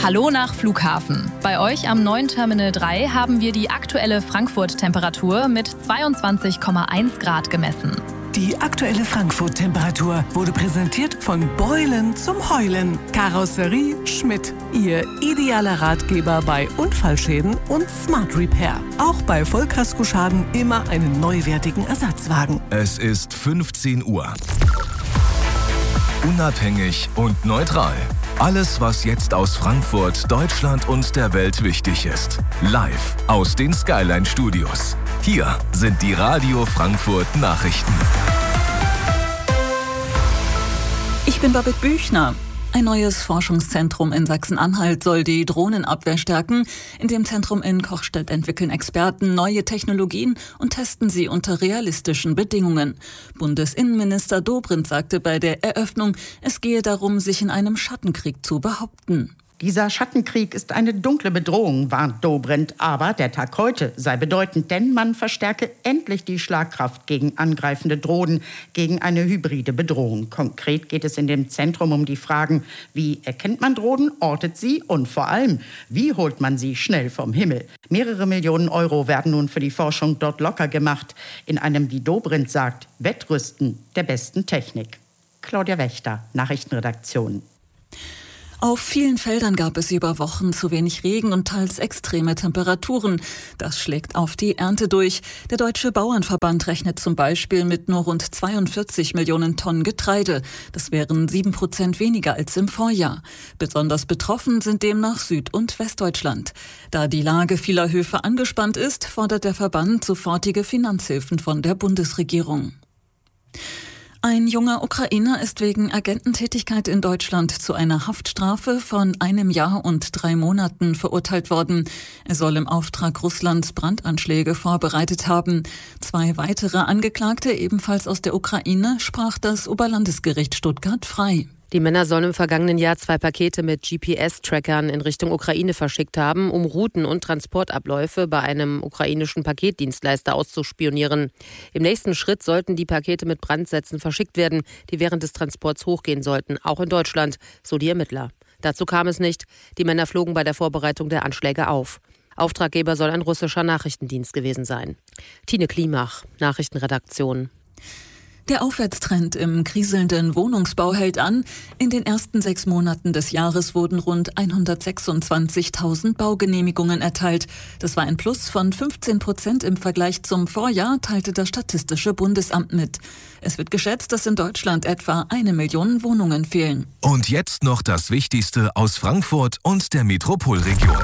Hallo nach Flughafen. Bei euch am neuen Terminal 3 haben wir die aktuelle Frankfurt-Temperatur mit 22,1 Grad gemessen. Die aktuelle Frankfurt-Temperatur wurde präsentiert von Beulen zum Heulen. Karosserie Schmidt. Ihr idealer Ratgeber bei Unfallschäden und Smart Repair. Auch bei Vollkaskoschaden immer einen neuwertigen Ersatzwagen. Es ist 15 Uhr. Unabhängig und neutral. Alles, was jetzt aus Frankfurt, Deutschland und der Welt wichtig ist. Live aus den Skyline Studios. Hier sind die Radio Frankfurt Nachrichten. Ich bin Babette Büchner. Ein neues Forschungszentrum in Sachsen-Anhalt soll die Drohnenabwehr stärken. In dem Zentrum in Kochstedt entwickeln Experten neue Technologien und testen sie unter realistischen Bedingungen. Bundesinnenminister Dobrindt sagte bei der Eröffnung, es gehe darum, sich in einem Schattenkrieg zu behaupten. Dieser Schattenkrieg ist eine dunkle Bedrohung, warnt Dobrindt. Aber der Tag heute sei bedeutend, denn man verstärke endlich die Schlagkraft gegen angreifende Drohnen, gegen eine hybride Bedrohung. Konkret geht es in dem Zentrum um die Fragen, wie erkennt man Drohnen, ortet sie und vor allem, wie holt man sie schnell vom Himmel. Mehrere Millionen Euro werden nun für die Forschung dort locker gemacht, in einem, wie Dobrindt sagt, Wettrüsten der besten Technik. Claudia Wächter, Nachrichtenredaktion. Auf vielen Feldern gab es über Wochen zu wenig Regen und teils extreme Temperaturen. Das schlägt auf die Ernte durch. Der Deutsche Bauernverband rechnet zum Beispiel mit nur rund 42 Millionen Tonnen Getreide. Das wären 7% weniger als im Vorjahr. Besonders betroffen sind demnach Süd- und Westdeutschland. Da die Lage vieler Höfe angespannt ist, fordert der Verband sofortige Finanzhilfen von der Bundesregierung. Ein junger Ukrainer ist wegen Agententätigkeit in Deutschland zu einer Haftstrafe von 1 Jahr und 3 Monaten verurteilt worden. Er soll im Auftrag Russlands Brandanschläge vorbereitet haben. 2 weitere Angeklagte, ebenfalls aus der Ukraine, sprach das Oberlandesgericht Stuttgart frei. Die Männer sollen im vergangenen Jahr 2 Pakete mit GPS-Trackern in Richtung Ukraine verschickt haben, um Routen und Transportabläufe bei einem ukrainischen Paketdienstleister auszuspionieren. Im nächsten Schritt sollten die Pakete mit Brandsätzen verschickt werden, die während des Transports hochgehen sollten, auch in Deutschland, so die Ermittler. Dazu kam es nicht. Die Männer flogen bei der Vorbereitung der Anschläge auf. Auftraggeber soll ein russischer Nachrichtendienst gewesen sein. Tine Klimach, Nachrichtenredaktion. Der Aufwärtstrend im kriselnden Wohnungsbau hält an. In den ersten 6 Monaten des Jahres wurden rund 126.000 Baugenehmigungen erteilt. Das war ein Plus von 15% im Vergleich zum Vorjahr, teilte das Statistische Bundesamt mit. Es wird geschätzt, dass in Deutschland etwa 1 Million Wohnungen fehlen. Und jetzt noch das Wichtigste aus Frankfurt und der Metropolregion.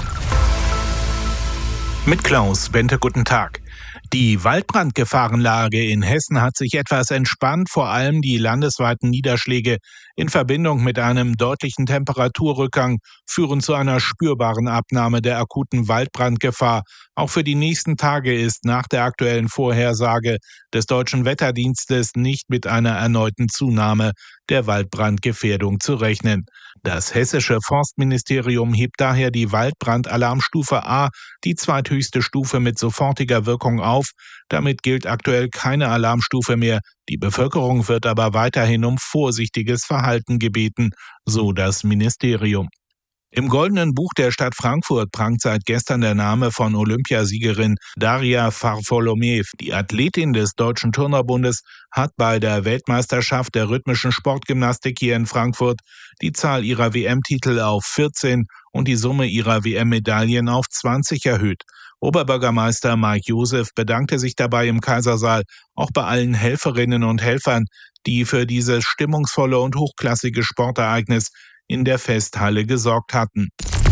Mit Klaus Bente, guten Tag. Die Waldbrandgefahrenlage in Hessen hat sich etwas entspannt, vor allem die landesweiten Niederschläge in Verbindung mit einem deutlichen Temperaturrückgang führen zu einer spürbaren Abnahme der akuten Waldbrandgefahr. Auch für die nächsten Tage ist nach der aktuellen Vorhersage des Deutschen Wetterdienstes nicht mit einer erneuten Zunahme der Waldbrandgefährdung zu rechnen. Das hessische Forstministerium hebt daher die Waldbrandalarmstufe A, die zweithöchste Stufe mit sofortiger Wirkung auf. Damit gilt aktuell keine Alarmstufe mehr. Die Bevölkerung wird aber weiterhin um vorsichtiges Verhalten gebeten, so das Ministerium. Im Goldenen Buch der Stadt Frankfurt prangt seit gestern der Name von Olympiasiegerin Daria Varfolomeev. Die Athletin des Deutschen Turnerbundes hat bei der Weltmeisterschaft der rhythmischen Sportgymnastik hier in Frankfurt die Zahl ihrer WM-Titel auf 14 und die Summe ihrer WM-Medaillen auf 20 erhöht. Oberbürgermeister Mike Josef bedankte sich dabei im Kaisersaal auch bei allen Helferinnen und Helfern, die für dieses stimmungsvolle und hochklassige Sportereignis in der Festhalle gesorgt hatten.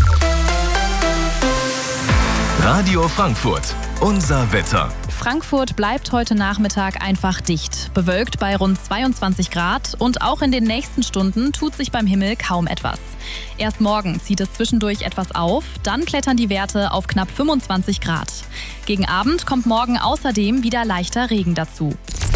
Radio Frankfurt, unser Wetter. Frankfurt bleibt heute Nachmittag einfach dicht. Bewölkt bei rund 22 Grad und auch in den nächsten Stunden tut sich beim Himmel kaum etwas. Erst morgen zieht es zwischendurch etwas auf, dann klettern die Werte auf knapp 25 Grad. Gegen Abend kommt morgen außerdem wieder leichter Regen dazu.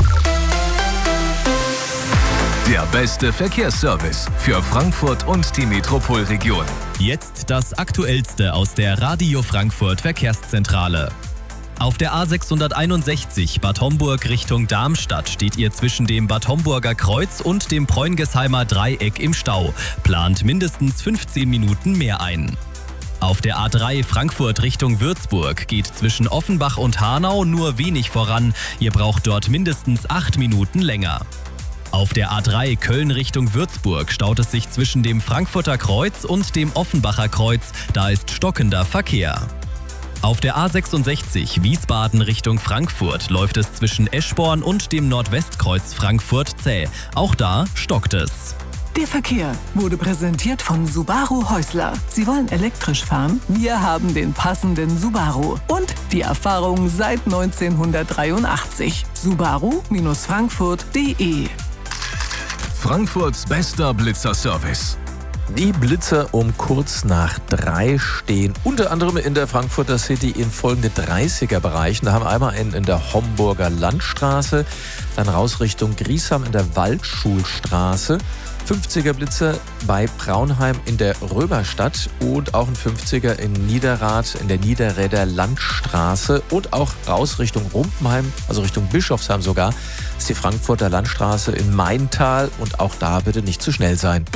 Der beste Verkehrsservice für Frankfurt und die Metropolregion. Jetzt das Aktuellste aus der Radio Frankfurt Verkehrszentrale. Auf der A661 Bad Homburg Richtung Darmstadt steht ihr zwischen dem Bad Homburger Kreuz und dem Preungesheimer Dreieck im Stau. Plant mindestens 15 Minuten mehr ein. Auf der A3 Frankfurt Richtung Würzburg geht zwischen Offenbach und Hanau nur wenig voran. Ihr braucht dort mindestens 8 Minuten länger. Auf der A3 Köln Richtung Würzburg staut es sich zwischen dem Frankfurter Kreuz und dem Offenbacher Kreuz. Da ist stockender Verkehr. Auf der A66 Wiesbaden Richtung Frankfurt läuft es zwischen Eschborn und dem Nordwestkreuz Frankfurt zäh. Auch da stockt es. Der Verkehr wurde präsentiert von Subaru Häusler. Sie wollen elektrisch fahren? Wir haben den passenden Subaru und die Erfahrung seit 1983. Subaru-Frankfurt.de. Frankfurts bester Blitzerservice. Die Blitzer um kurz nach 3 stehen unter anderem in der Frankfurter City in folgende 30er-Bereichen. Da haben wir einmal einen in der Homburger Landstraße, dann raus Richtung Griesham in der Waldschulstraße, 50er Blitzer bei Braunheim in der Römerstadt und auch ein 50er in Niederrad in der Niederräder Landstraße und auch raus Richtung Rumpenheim, also Richtung Bischofsheim sogar, ist die Frankfurter Landstraße in Maintal und auch da bitte nicht zu schnell sein.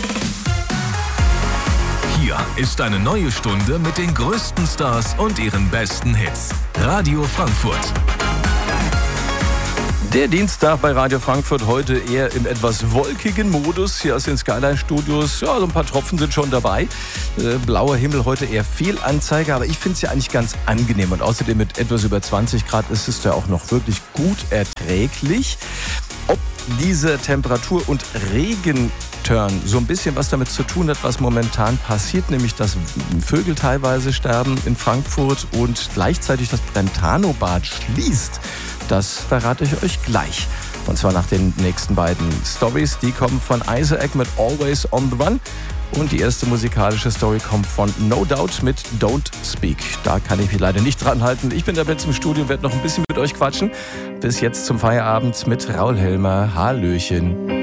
Hier ist eine neue Stunde mit den größten Stars und ihren besten Hits. Radio Frankfurt. Der Dienstag bei Radio Frankfurt heute eher im etwas wolkigen Modus hier aus den Skyline-Studios. Ja, so ein paar Tropfen sind schon dabei. Blauer Himmel heute eher Fehlanzeige, aber ich finde es ja eigentlich ganz angenehm. Und außerdem mit etwas über 20 Grad ist es ja auch noch wirklich gut erträglich. Ob diese Temperatur- und Regenturn so ein bisschen was damit zu tun hat, was momentan passiert, nämlich dass Vögel teilweise sterben in Frankfurt und gleichzeitig das Brentano-Bad schließt, das verrate ich euch gleich. Und zwar nach den nächsten beiden Stories. Die kommen von Isaac mit Always on the Run. Und die erste musikalische Story kommt von No Doubt mit Don't Speak. Da kann ich mich leider nicht dran halten. Ich bin da jetzt im Studio und werde noch ein bisschen mit euch quatschen. Bis jetzt zum Feierabend mit Raul Helmer. Hallöchen.